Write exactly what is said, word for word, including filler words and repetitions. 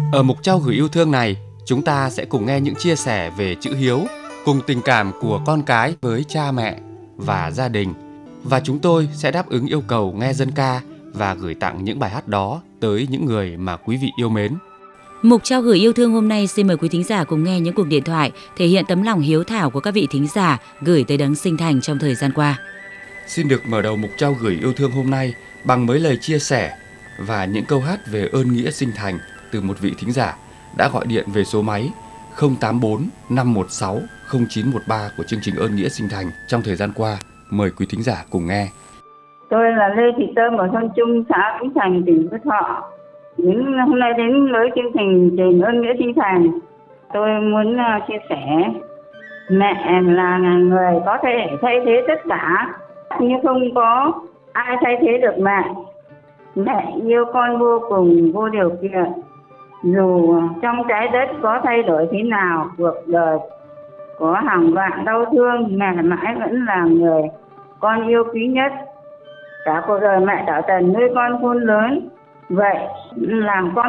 Ở mục trao gửi yêu thương này, chúng ta sẽ cùng nghe những chia sẻ về chữ hiếu, cùng tình cảm của con cái với cha mẹ và gia đình. Và chúng tôi sẽ đáp ứng yêu cầu nghe dân ca và gửi tặng những bài hát đó tới những người mà quý vị yêu mến. Mục trao gửi yêu thương hôm nay xin mời quý thính giả cùng nghe những cuộc điện thoại thể hiện tấm lòng hiếu thảo của các vị thính giả gửi tới Đấng Sinh Thành trong thời gian qua. Xin được mở đầu mục trao gửi yêu thương hôm nay bằng mấy lời chia sẻ và những câu hát về ơn nghĩa sinh thành từ một vị thính giả đã gọi điện về số máy không tám bốn năm một sáu không chín một ba của chương trình Ơn Nghĩa Sinh Thành trong thời gian qua. Mời quý thính giả cùng nghe. Tôi là Lê Thị Tơm ở thôn Trung, xã Vĩnh Thành, tỉnh Phú Thọ. Những hôm nay đến với chương trình Tình Ơn Nghĩa Sinh Thành, tôi muốn uh, chia sẻ mẹ là người có thể thay thế tất cả, nhưng không có ai thay thế được mẹ. Mẹ yêu con vô cùng, vô điều kiện. Dù trong trái đất có thay đổi thế nào, cuộc đời có hàng vạn đau thương, mẹ mãi vẫn là người con yêu quý nhất. Cả cuộc đời mẹ Đạo Tần nuôi con khôn lớn, vậy làm con